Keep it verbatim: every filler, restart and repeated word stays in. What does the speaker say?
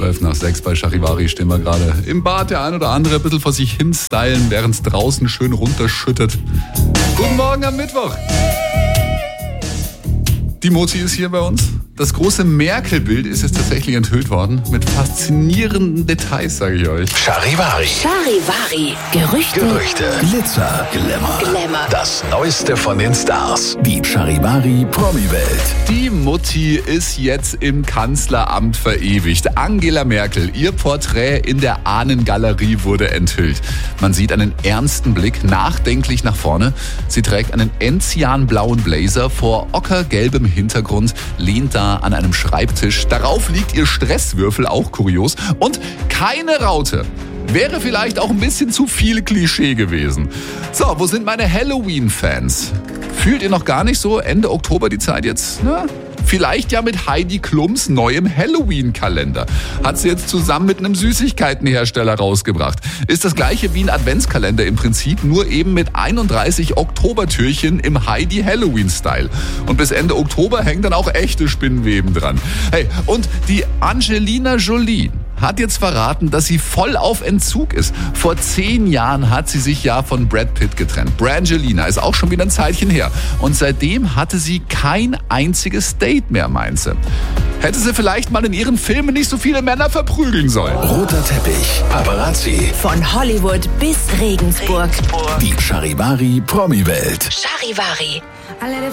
zwölf nach sechs bei Charivari stehen wir gerade im Bad. Der ein oder andere ein bisschen vor sich hin stylen, während es draußen schön runterschüttet. Guten Morgen am Mittwoch. Die Mozi ist hier bei uns. Das große Merkel-Bild ist jetzt tatsächlich enthüllt worden. Mit faszinierenden Details, sage ich euch. Charivari. Charivari. Gerüchte. Gerüchte. Glitzer. Glamour. Glamour. Das Neueste von den Stars. Die Charivari Promi-Welt. Die Mutti ist jetzt im Kanzleramt verewigt. Angela Merkel, ihr Porträt in der Ahnengalerie wurde enthüllt. Man sieht einen ernsten Blick, nachdenklich nach vorne. Sie trägt einen enzianblauen Blazer vor ockergelbem Hintergrund, lehnt da an einem Schreibtisch. Darauf liegt ihr Stresswürfel, auch kurios. Und keine Raute. Wäre vielleicht auch ein bisschen zu viel Klischee gewesen. So, wo sind meine Halloween-Fans? Fühlt ihr noch gar nicht so Ende Oktober die Zeit jetzt? Na, vielleicht ja mit Heidi Klums neuem Halloween-Kalender. Hat sie jetzt zusammen mit einem Süßigkeitenhersteller rausgebracht. Ist das gleiche wie ein Adventskalender im Prinzip, nur eben mit einunddreißig Oktobertürchen im Heidi-Halloween-Style. Und bis Ende Oktober hängen dann auch echte Spinnweben dran. Hey, und die Angelina Jolie hat jetzt verraten, dass sie voll auf Entzug ist. Vor zehn Jahren hat sie sich ja von Brad Pitt getrennt. Brangelina ist auch schon wieder ein Zeitchen her. Und seitdem hatte sie kein einziges Date mehr, meint sie. Hätte sie vielleicht mal in ihren Filmen nicht so viele Männer verprügeln sollen. Roter Teppich. Paparazzi. Von Hollywood bis Regensburg. Die Charivari Promi-Welt. Charivari.